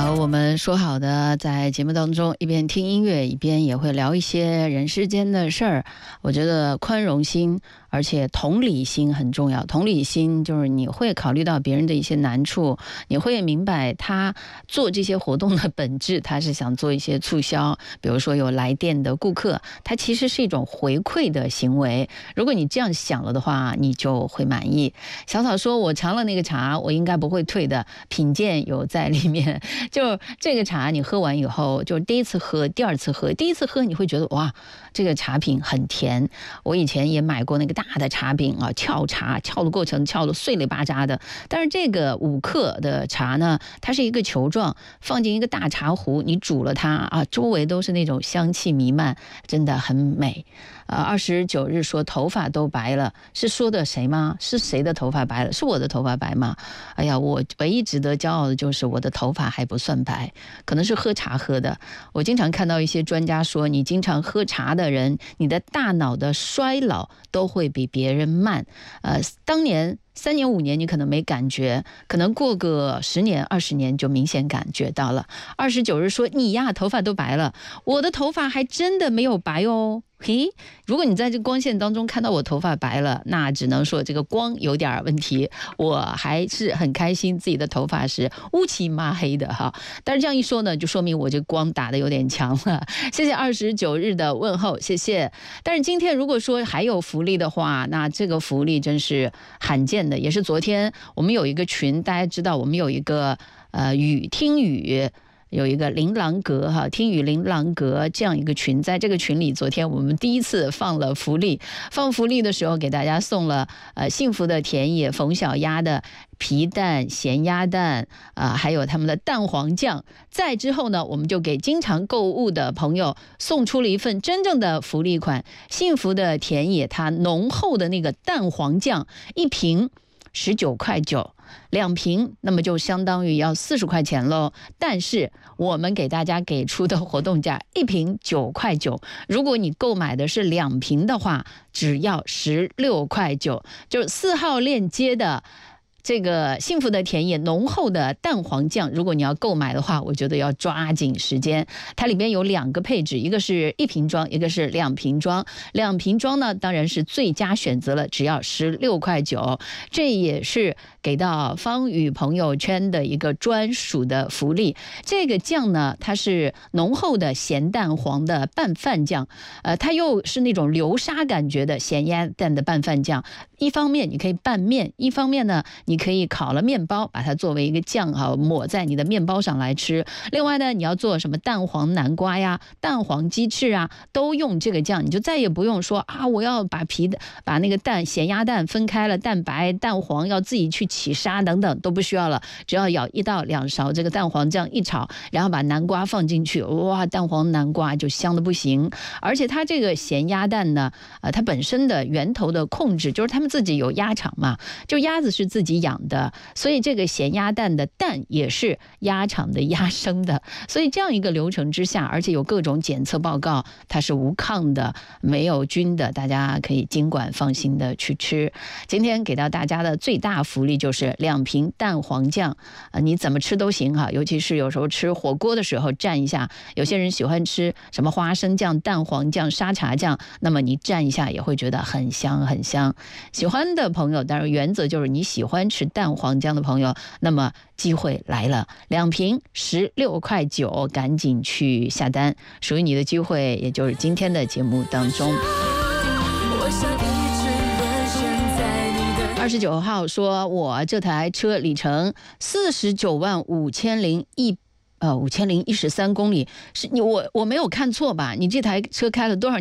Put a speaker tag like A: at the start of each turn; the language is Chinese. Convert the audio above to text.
A: 好，我们说好的在节目当中一边听音乐一边也会聊一些人世间的事儿。我觉得宽容心而且同理心很重要。同理心就是你会考虑到别人的一些难处，你会明白他做这些活动的本质，他是想做一些促销。比如说有来电的顾客，他其实是一种回馈的行为。如果你这样想了的话，你就会满意。小草说，我尝了那个茶，我应该不会退的，品鉴有在里面。就这个茶你喝完以后，就第一次喝第二次喝，第一次喝你会觉得哇，这个茶品很甜。我以前也买过那个大的茶饼啊，撬茶撬的过程撬得碎里巴渣的，但是这个5克的茶呢，它是一个球状，放进一个大茶壶，你煮了它啊，周围都是那种香气弥漫，真的很美。29日说头发都白了，是说的谁吗？是谁的头发白了？是我的头发白吗？哎呀，我唯一值得骄傲的就是我的头发还不算白，可能是喝茶喝的。我经常看到一些专家说，你经常喝茶的人，你的大脑的衰老都会比别人慢。当年3年5年你可能没感觉，可能过个10年20年就明显感觉到了。29日说你呀头发都白了，我的头发还真的没有白哦。嘿，如果你在这光线当中看到我头发白了，那只能说这个光有点问题。我还是很开心自己的头发是乌漆嘛黑的哈。但是这样一说呢，就说明我这光打得有点强了。谢谢29日的问候，谢谢。但是今天如果说还有福利的话，那这个福利真是罕见的，也是昨天我们有一个群，大家知道我们有一个听雨。有一个琳琅阁哈，听雨琳琅阁这样一个群，在这个群里，昨天我们第一次放了福利，放福利的时候给大家送了幸福的田野冯小鸭的皮蛋、咸鸭蛋还有他们的蛋黄酱。再之后呢，我们就给经常购物的朋友送出了一份真正的福利款，幸福的田野它浓厚的那个蛋黄酱，1瓶19.9块，2瓶那么就相当于要40块钱喽。但是我们给大家给出的活动价1瓶9.9块，如果你购买的是2瓶的话，只要16.9块，就是4号链接的这个幸福的田野浓厚的蛋黄酱，如果你要购买的话，我觉得要抓紧时间。它里面有2个配置，一个是1瓶装，一个是2瓶装。2瓶装呢，当然是最佳选择了，只要16.9块。这也是给到方宇朋友圈的一个专属的福利。这个酱呢，它是浓厚的咸蛋黄的拌饭酱，它又是那种流沙感觉的咸鸭蛋的拌饭酱。一方面你可以拌面，一方面呢，你可以烤了面包，把它作为一个酱抹在你的面包上来吃。另外呢，你要做什么蛋黄南瓜呀、蛋黄鸡翅啊，都用这个酱，你就再也不用说啊，我要把那个咸鸭蛋分开了，蛋白、蛋黄要自己去起沙等等都不需要了，只要舀1到2勺这个蛋黄酱一炒，然后把南瓜放进去，哇，蛋黄南瓜就香的不行。而且它这个咸鸭蛋呢，它本身的源头的控制就是他们自己有鸭场嘛，就鸭子是自己养的，所以这个咸鸭蛋的蛋也是鸭场的鸭生的，所以这样一个流程之下，而且有各种检测报告，它是无抗的、没有菌的，大家可以尽管放心的去吃。今天给到大家的最大福利就是2瓶蛋黄酱，你怎么吃都行哈，尤其是有时候吃火锅的时候蘸一下，有些人喜欢吃什么花生酱、蛋黄酱、沙茶酱，那么你蘸一下也会觉得很香很香。喜欢的朋友，当然原则就是你喜欢吃蛋黄酱的朋友，那么机会来了，2瓶16.9块，赶紧去下单，属于你的机会，也就是今天的节目当中。29号说，我这台车里程495013公里，是我没有看错吧？你这台车开了多少